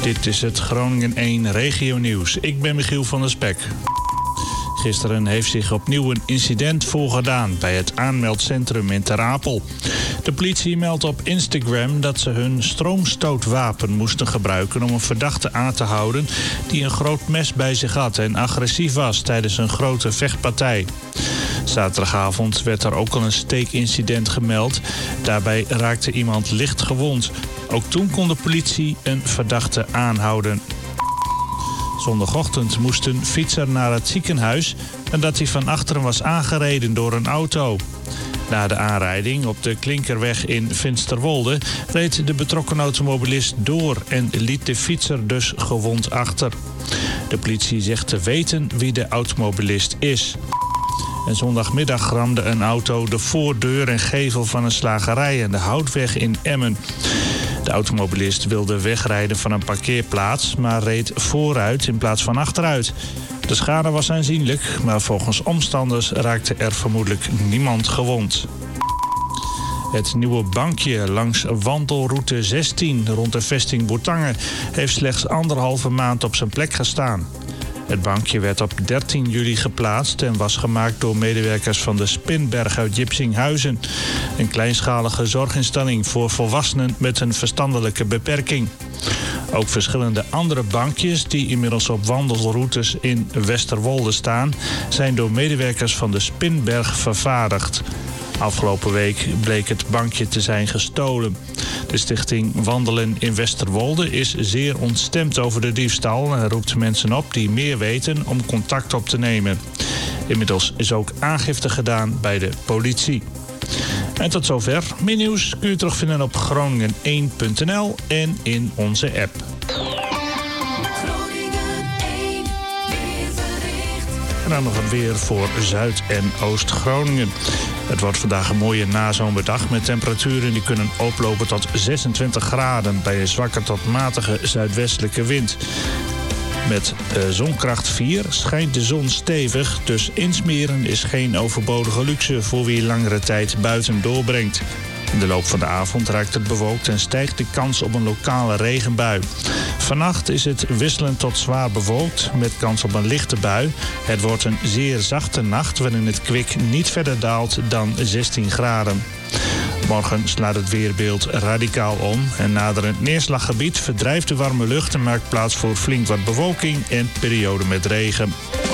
Dit is het Groningen 1 Regionieuws. Ik ben Michiel van der Spek. Gisteren heeft zich opnieuw een incident voorgedaan bij het aanmeldcentrum in Ter Apel. De politie meldt op Instagram dat ze hun stroomstootwapen moesten gebruiken om een verdachte aan te houden die een groot mes bij zich had en agressief was tijdens een grote vechtpartij. Zaterdagavond werd er ook al een steekincident gemeld. Daarbij raakte iemand licht gewond. Ook toen kon de politie een verdachte aanhouden. Zondagochtend moest een fietser naar het ziekenhuis nadat hij van achteren was aangereden door een auto. Na de aanrijding op de Klinkerweg in Finsterwolde reed de betrokken automobilist door en liet de fietser dus gewond achter. De politie zegt te weten wie de automobilist is. En zondagmiddag ramde een auto de voordeur en gevel van een slagerij aan de Houtweg in Emmen. De automobilist wilde wegrijden van een parkeerplaats, maar reed vooruit in plaats van achteruit. De schade was aanzienlijk, maar volgens omstanders raakte er vermoedelijk niemand gewond. Het nieuwe bankje langs wandelroute 16 rond de vesting Bourtange heeft slechts 1,5 maand op zijn plek gestaan. Het bankje werd op 13 juli geplaatst en was gemaakt door medewerkers van de Spinberg uit Jipsinghuizen. Een kleinschalige zorginstelling voor volwassenen met een verstandelijke beperking. Ook verschillende andere bankjes die inmiddels op wandelroutes in Westerwolde staan, zijn door medewerkers van de Spinberg vervaardigd. Afgelopen week bleek het bankje te zijn gestolen. De stichting Wandelen in Westerwolde is zeer ontstemd over de diefstal en roept mensen op die meer weten om contact op te nemen. Inmiddels is ook aangifte gedaan bij de politie. En tot zover. Meer nieuws kun je terugvinden op groningen1.nl en in onze app. En dan nog het weer voor Zuid- en Oost-Groningen. Het wordt vandaag een mooie nazomerdag met temperaturen die kunnen oplopen tot 26 graden bij een zwakke tot matige zuidwestelijke wind. Met zonkracht 4 schijnt de zon stevig, dus insmeren is geen overbodige luxe voor wie langere tijd buiten doorbrengt. In de loop van de avond raakt het bewolkt en stijgt de kans op een lokale regenbui. Vannacht is het wisselend tot zwaar bewolkt met kans op een lichte bui. Het wordt een zeer zachte nacht waarin het kwik niet verder daalt dan 16 graden. Morgen slaat het weerbeeld radicaal om. Een naderend neerslaggebied verdrijft de warme lucht en maakt plaats voor flink wat bewolking en perioden met regen.